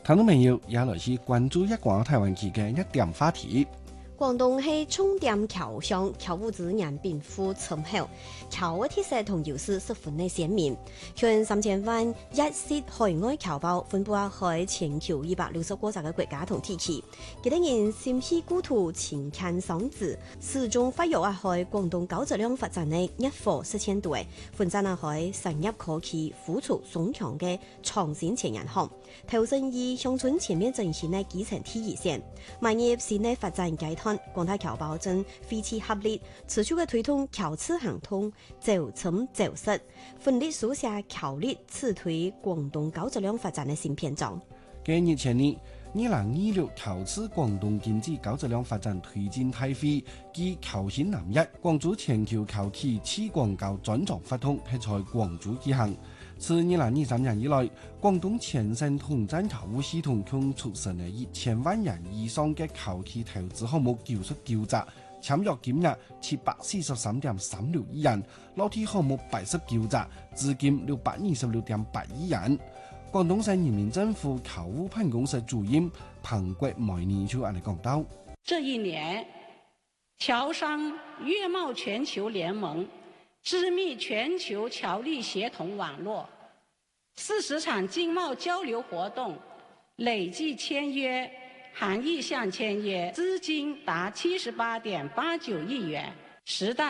聽眾朋友也來去關注一廣台灣區嘅一點話題。 廣東係重點僑鄉，僑務資源稟賦深厚，僑嘅特色同優勢十分嘅鮮明。向3000萬一線海外僑胞分布喺全球260個嘅國家同地區，幾多人心繫故土，情感相知，始終發育喺廣東高質量發展嘅一顆實踐度，分散喺產業科技付出雙強嘅創新前沿行，投身於鄉村前面進行嘅基層體驗線，邁入新嘅發展階段。廣大僑胞正非此合力，持續嘅推動僑次行通，走深走實，奮力書寫僑力此推廣東高質量發展嘅新篇章。 今日前呢，2026僑次廣東經濟高質量發展推進大會暨僑新南一廣州全球僑企次廣高專場活動係在廣州舉行。自2023年以來，廣東全省統戰僑務系統共促成了1000萬元以上嘅僑企投資項目技術調查，簽約金額743.36億元，落地項目89隻，資金626.8億元。廣東省人民政府僑務辦公室主任彭國梅呢就咁講到： 這一年，僑商粵貿全球聯盟致密全球僑力協同網絡，40場經貿交流活動，累計簽約含意向簽約資金達78.89億元，10大